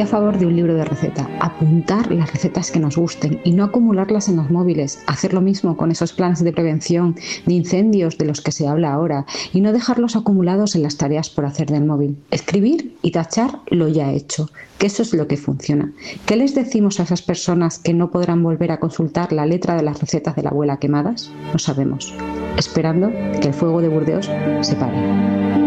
a favor de un libro de receta. Apuntar las recetas que nos gusten y no acumularlas en los móviles. Hacer lo mismo con esos planes de prevención de incendios de los que se habla ahora y no dejarlos acumulados en las tareas por hacer del móvil. Escribir y tachar lo ya hecho, que eso es lo que funciona. ¿Qué les decimos a esas personas que no podrán volver a consultar la letra de las recetas de la abuela quemadas? No sabemos. Esperando que el fuego de Burdeos se pare.